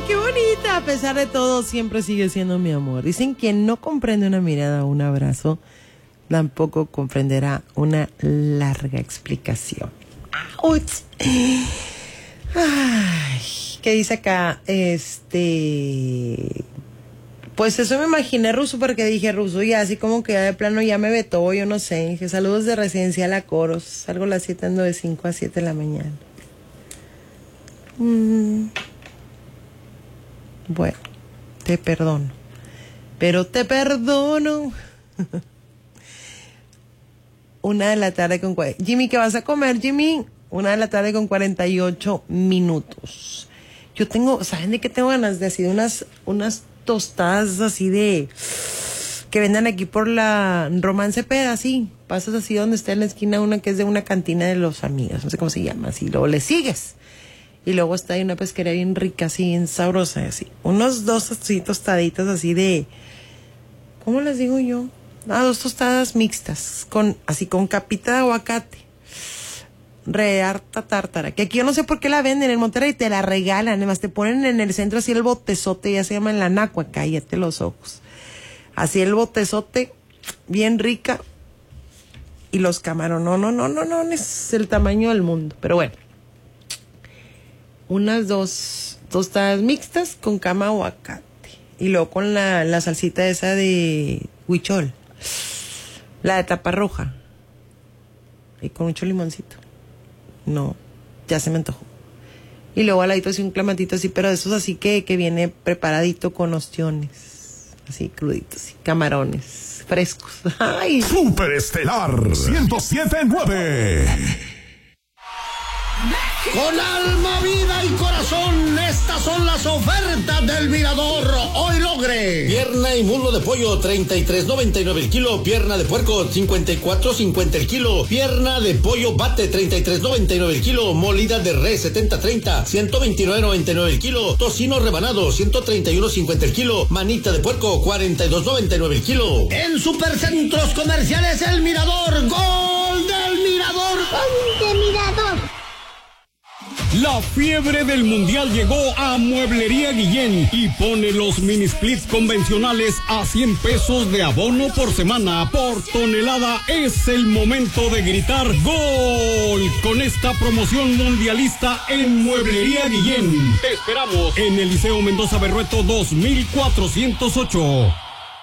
qué bonita. A pesar de todo, siempre sigue siendo mi amor. Dicen que no comprende una mirada o un abrazo, tampoco comprenderá una larga explicación. ¡Auch! Ay, ¿qué dice acá? Pues eso me imaginé, Ruso, porque dije, Ruso, ya así como que ya de plano ya me vetó, yo no sé. Dije, saludos de Residencial a Coros. Salgo a las 7, ando de 5 a 7 de la mañana. Bueno, te perdono. Pero te perdono. 1:00 con 40. Jimmy, ¿qué vas a comer, Jimmy? 1:00 con 48 minutos. Yo tengo, ¿saben de qué tengo ganas? De así, unas tostadas así de que vendan aquí por la Román Cepeda, así. Pasas así donde está en la esquina una que es de una cantina de los amigos, no sé cómo se llama, así. Luego le sigues. Y luego está ahí una pesquería bien rica, así, bien sabrosa, así. Unos 2 así tostaditas así de, ¿cómo les digo yo? 2 tostadas mixtas, así con capita de aguacate. Re harta tártara, que aquí yo no sé por qué la venden en Monterrey, te la regalan, además te ponen en el centro así el botezote, ya se llama en la nacua, cállate los ojos. Así el botezote, bien rica. Y los camarones, no, es el tamaño del mundo, pero bueno. Unas 2 tostadas mixtas con cama aguacate. Y luego con la salsita esa de huichol. La de tapa roja. Y con mucho limoncito. No, ya se me antojó. Y luego al ladito así un clamatito así, pero de esos así que viene preparadito con ostiones. Así cruditos, así, camarones frescos. ¡Ay! Superestelar 107.9. Con alma, vida y corazón, estas son las ofertas del Mirador. Hoy logre. Pierna y muslo de pollo, 33.99 el kilo. Pierna de puerco, 54.50 el kilo. Pierna de pollo bate, 33.99 el kilo. Molida de res, 70-30, 129.99 el kilo. Tocino rebanado, 131.50 el kilo. Manita de puerco, 42.99 el kilo. En Supercentros Comerciales El Mirador, gol del Mirador. ¡Gol del Mirador! La fiebre del mundial llegó a Mueblería Guillén y pone los mini splits convencionales a 100 pesos de abono por semana. Por tonelada es el momento de gritar ¡gol! Con esta promoción mundialista en Mueblería Guillén. Te esperamos en el Liceo Mendoza Berrueto 2408.